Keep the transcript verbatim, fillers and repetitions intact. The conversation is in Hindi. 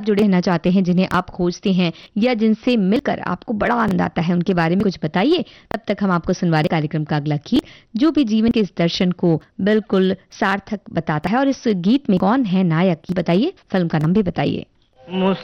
जुड़े रहना चाहते हैं, जिन्हें आप खोजते हैं या जिनसे मिलकर आपको बड़ा आनंद आता है, उनके बारे में कुछ बताइए। तब तक हम आपको सुनवा रहे कार्यक्रम का अगला गीत, जो भी जीवन के इस दर्शन को बिल्कुल सार्थक बताता है। और इस गीत में कौन है नायक, बताइए, फिल्म का नाम भी बताइए।